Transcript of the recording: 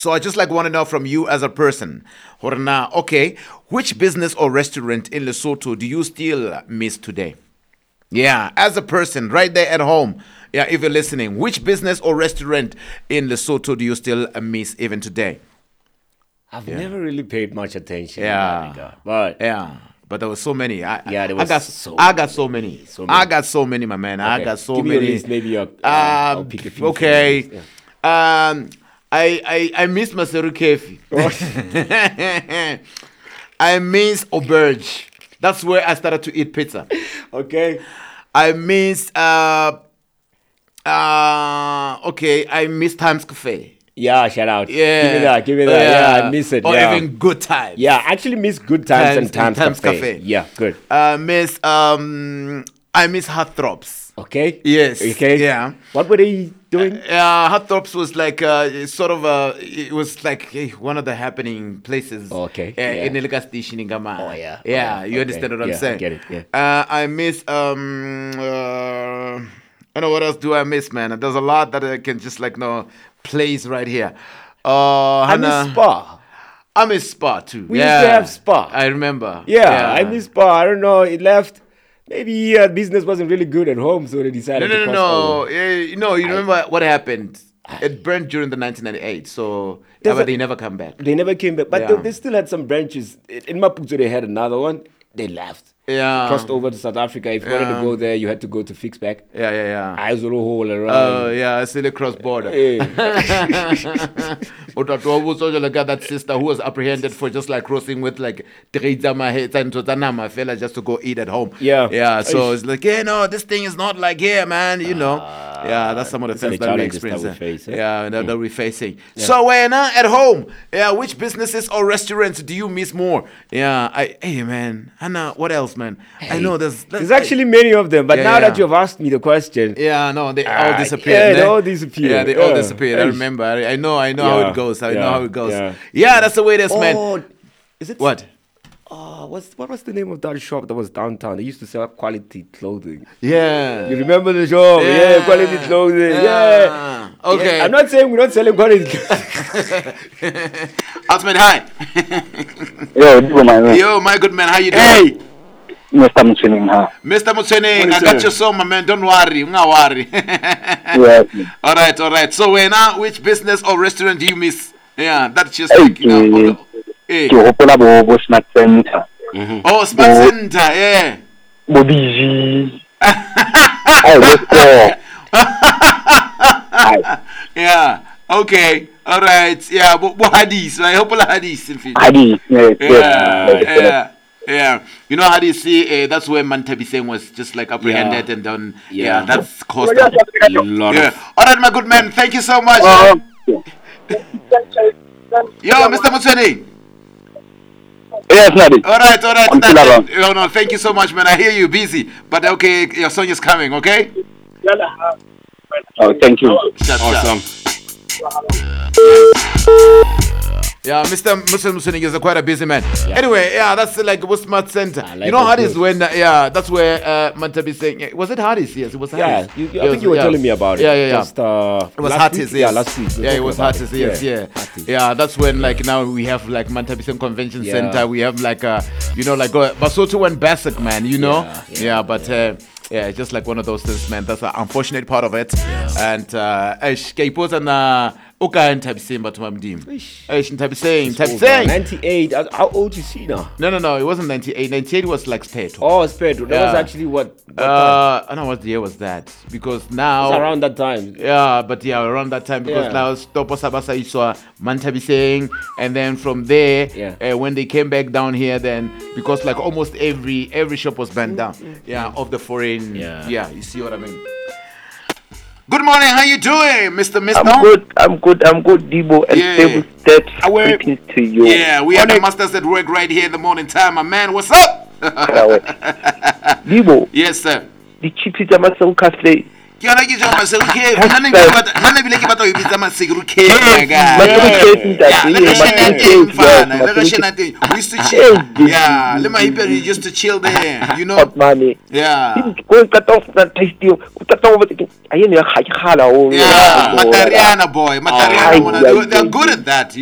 So I just like want to know from you as a person, Horna, okay, which business or restaurant in Lesotho do you still miss today? Yeah, as a person right there at home, yeah, if you're listening, which business or restaurant in Lesotho do you still miss even today? I've never really paid much attention in Yeah. that regard, but Yeah, but there were so many. there was so I got so many. So many. I got so many, my man. I okay. got so Give me many. a list, maybe I'll pick a few. Okay. Things. I miss Maseru Kefi. I miss Auberge. That's where I started to eat pizza. Okay. I miss I miss Times Cafe. Yeah, shout out. Yeah. Give me that. Yeah, I miss it. Or yeah. even Good Times. Yeah, I actually miss Good Times and Times Cafe. Yeah, good. I miss Heartthrobs. Okay. Yes. Okay. Yeah. What were they doing? Heartthrobs was like it was like one of the happening places. Okay. In Elika Station in Gama. Oh, yeah. Yeah, Oh, you okay. understand what I'm Yeah, saying? I get it, yeah. I miss I know what else do I miss, man. There's a lot that I can just place right here. I miss Spa. I miss Spa too. We used to have Spa. I remember. Yeah, I miss Spa. I don't know. It left. Maybe business wasn't really good at home, so they decided to cross over. You remember what happened? It burned during the 1998, so they never come back. They never came back, but Yeah. they still had some branches. In Maputo, they had another one. They left. Yeah. Crossed over to South Africa. If you wanted to go there, you had to go to Fixback. Yeah. I was all around. I still cross border. Yeah. That sister who was apprehended for just crossing with fella just to go eat at home. Yeah. So it's this thing is not like here, man. Yeah, that's some of the things that we experience. That we're facing. Yeah. So when at home, which businesses or restaurants do you miss more? Hey man, Hannah, what else, man? I know there's actually many of them, but now that you've asked me the question, they all disappeared. They all disappeared. Yeah, they all disappeared. I remember. I know how it goes. I know how it goes. Yeah, that's the way it is, man. Is it what? What was the name of that shop that was downtown? They used to sell quality clothing. Yeah. You remember the shop? Yeah, quality clothing. Yeah. Okay. Yeah. I'm not saying we're not selling quality clothing. Ultimate, hi. Yo, my good man, how you doing? Hey. Mr. Mutsening, huh? Mr. Mutsening, I got your song, my man. Don't worry. Yes. All right. So, which business or restaurant do you miss? Yeah, that's just Smart Center. Oh, Smart Center, yeah. Bodiji. Yeah. Okay. All right. Yeah. But Hadis, I hope Hadis. Hadis. Yeah. You know how do you see? That's where Mantabiseng was just apprehended and done. Yeah. That's cost a lot. Yeah. All right, my good man. Thank you so much. Yo, Mr. Mutseni. Yes, Nadi. All right. No, thank you so much, man. I hear you busy, but okay, your song is coming. Okay. Oh, thank you. Awesome. Yeah, Mr. Musunik is quite a busy man. Yeah. Anyway, that's Smart Center. Hardis when, that's where Mantabi saying, was it Hardis? Yes, it was Hardis. I think you were telling me about it. Yeah. Just, it was Hardis, yes. Yeah, last week. Yeah, it was Hardis, yes, yeah. That's when, now we have, Mantabi Convention Center. We have, Basotho and Basak, man, Yeah, but... it's just one of those things, man. That's an unfortunate part of it. And Uka and Tabising, but Mamdim. Tabising. 98. How old is he now? No. It wasn't 98. 98 was Speto. Oh, Speto. That was actually what I don't know what year was that. Because now. It's around that time. Yeah, but around that time. Because now Stopo Sabasa Iswa Mantabising. And then from there, when they came back down here, then because almost every shop was burned down. Yeah, of the foreign. Yeah, you see what I mean? Good morning, how you doing, Mr. I'm good, Debo, and stable steps greetings to you. Yeah, we have the masters at work right here in the morning time, my man. What's up? Debo. Yes, sir. The Chipi Jamaso Cafe. ke yona ke jang Maseru Cave nna bile ke batla ho bitsa Maseru Cave we used to chill le mahipe we used to chill there, you know. Hot money. Yeah. Go cut off that taste you. Cut off it. Yeah, Matariana boy. Matariana, they're good at that.